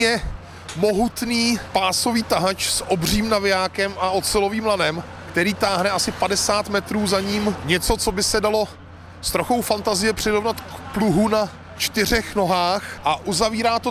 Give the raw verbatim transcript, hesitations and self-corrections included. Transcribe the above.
je mohutný pásový tahač s obřím navijákem a ocelovým lanem, který táhne asi padesát metrů, za ním něco, co by se dalo s trochou fantazie přirovnat k pluhu na čtyřech nohách, a uzavírá to